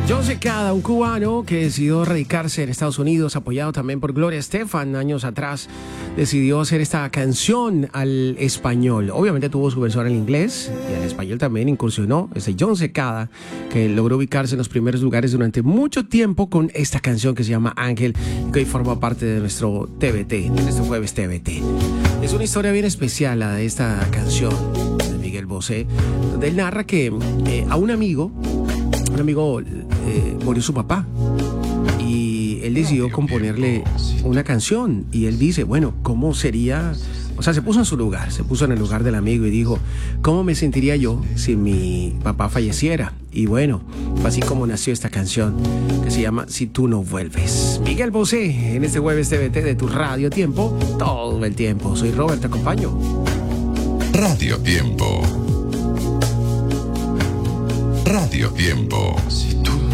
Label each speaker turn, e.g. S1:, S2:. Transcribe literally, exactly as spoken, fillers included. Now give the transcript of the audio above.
S1: José Cada, un cubano que decidió radicarse en Estados Unidos, apoyado también por Gloria Estefan, años atrás, decidió hacer esta canción al español. Obviamente tuvo su versión en inglés y al español también incursionó. Este José Cada, que logró ubicarse en los primeros lugares durante mucho tiempo con esta canción que se llama Ángel, que hoy forma parte de nuestro T V T, de nuestro jueves T V T. Es una historia bien especial la de esta canción de Miguel Bosé, donde él narra que eh, a un amigo, un amigo eh, murió su papá y él decidió componerle una canción y él dice, bueno, ¿cómo sería? O sea, se puso en su lugar, se puso en el lugar del amigo y dijo, ¿cómo me sentiría yo si mi papá falleciera? Y bueno, fue así como nació esta canción que se llama Si tú no vuelves. Miguel Bosé, en este jueves T V T de tu Radio Tiempo, todo el tiempo. Soy Robert, te acompaño.
S2: Radio Tiempo. Radio Tiempo.